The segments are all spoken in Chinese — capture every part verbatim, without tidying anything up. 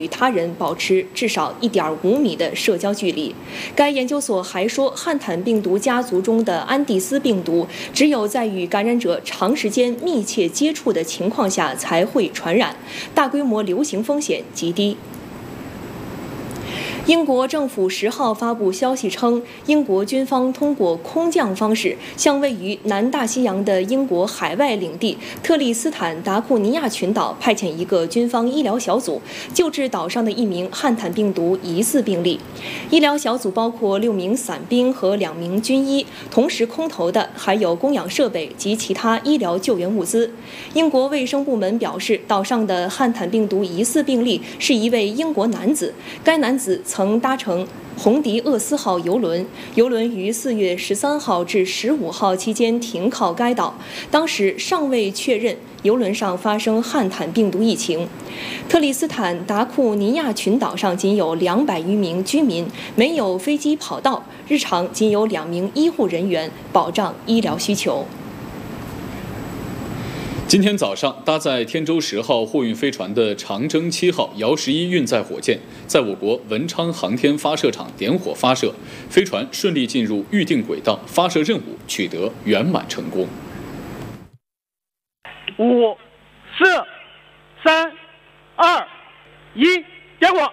与他人保持至少 一点五米的社交距离。该研究所还说，汉坦病毒家族中的安第斯病毒只有在与感染者长时间密切接触的情况下才会传染，大规模流行风险极低。英国政府十号发布消息称，英国军方通过空降方式向位于南大西洋的英国海外领地特利斯坦达库尼亚群岛派遣一个军方医疗小组，救治岛上的一名汉坦病毒疑似病例。医疗小组包括六名伞兵和两名军医，同时空投的还有供氧设备及其他医疗救援物资。英国卫生部门表示，岛上的汉坦病毒疑似病例是一位英国男子，该男子曾搭乘红迪厄斯号邮轮，邮轮于四月十三号至十五号期间停靠该岛，当时尚未确认邮轮上发生汉坦病毒疫情。特利斯坦达库尼亚群岛上仅有两百余名居民，没有飞机跑道，日常仅有两名医护人员保障医疗需求。 今天早上，搭载天舟十号货运飞船的长征七号遥十一运载火箭在我国文昌航天发射场点火发射，飞船顺利进入预定轨道，发射任务取得圆满成功。 五、四、三、二、一，点火！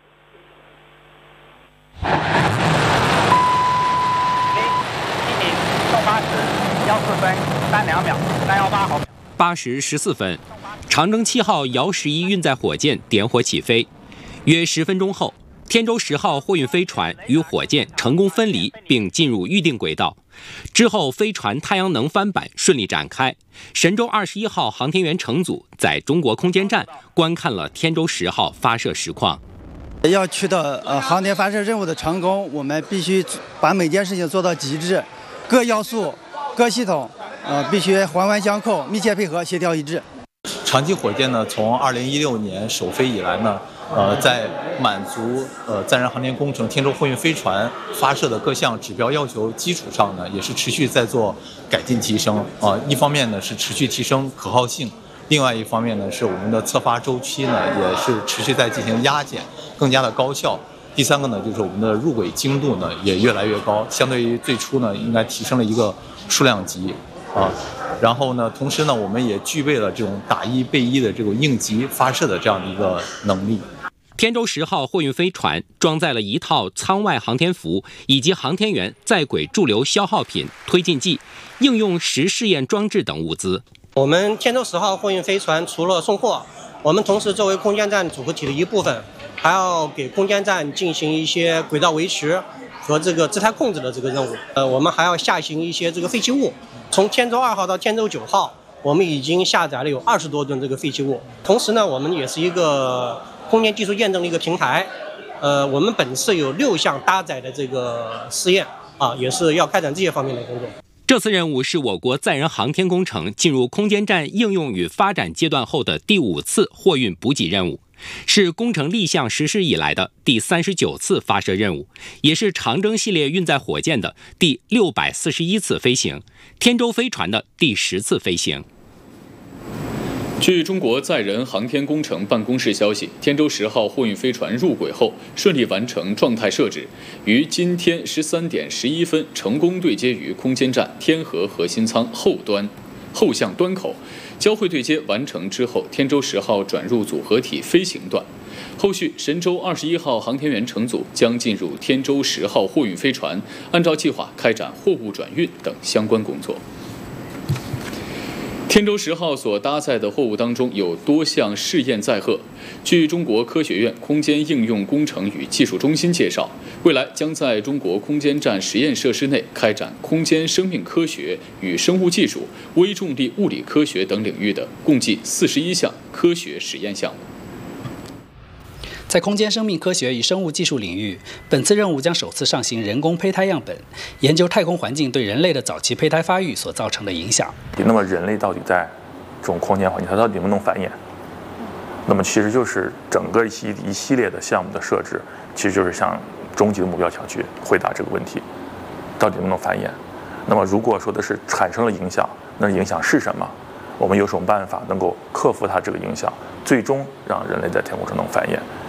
零一米到八十，幺四分三两秒，三幺八毫秒。 八时十四分，长征七号遥十一运载火箭点火起飞。约十分钟后，天舟十号货运飞船与火箭成功分离，并进入预定轨道。之后，飞船太阳能帆板顺利展开。神舟二十一号航天员乘组在中国空间站观看了天舟十号发射实况。 要取得呃航天发射任务的成功，我们必须把每件事情做到极致，各要素、各系统。呃，必须环环相扣，密切配合，协调一致。 长期火箭呢，从二零一六年首飞以来呢，呃，在满足呃载人航天工程天舟货运飞船发射的各项指标要求基础上呢，也是持续在做改进提升啊、呃。一方面呢是持续提升可靠性，另外一方面呢是我们的测发周期呢也是持续在进行压减，更加的高效。第三个呢就是我们的入轨精度呢也越来越高，相对于最初呢应该提升了一个数量级。啊，然后呢，同时呢，我们也具备了这种打一备一的这种应急发射的这样的一个能力。 天舟十号货运飞船装载了一套舱外航天服以及航天员在轨驻留消耗品、推进剂、应用实试验装置等物资。 我们天舟十号货运飞船除了送货，我们同时作为空间站组合体的一部分，还要给空间站进行一些轨道维持和这个姿态控制的这个任务。呃，我们还要下行一些这个废弃物。从天舟二号到天舟九号，我们已经下载了有二十多吨这个废弃物。同时呢，我们也是一个空间技术验证的一个平台。呃，我们本次有六项搭载的这个试验啊，也是要开展这些方面的工作。 这次任务是我国载人航天工程进入空间站应用与发展阶段后的第五次货运补给任务，是工程立项实施以来的第三十九次发射任务，也是长征系列运载火箭的第六百四十一次飞行，天舟飞船的第十次飞行。 据中国载人航天工程办公室消息，天舟十号货运飞船入轨后顺利完成状态设置，于今天十三点十一分成功对接于空间站天河核心舱后端后向端口。交会对接完成之后，天舟十号转入组合体飞行段。后续，神舟二十一号航天员乘组将进入天舟十号货运飞船，按照计划开展货物转运等相关工作。天舟十号所搭载的货物当中有多项试验载荷。据中国科学院空间应用工程与技术中心介绍，未来将在中国空间站实验设施内开展空间生命科学与生物技术、微重力物理科学等领域的共计四十一项科学实验项目。 在空间生命科学与生物技术领域，本次任务将首次上行人工胚胎样本，研究太空环境对人类的早期胚胎发育所造成的影响。 那么人类到底在这种空间环境，它到底能不能繁衍？那么其实就是整个一系一系列的项目的设置，其实就是向终极的目标想去回答这个问题：到底能不能繁衍？那么如果说的是产生了影响，那影响是什么？我们有什么办法能够克服它这个影响，最终让人类在天空上能繁衍？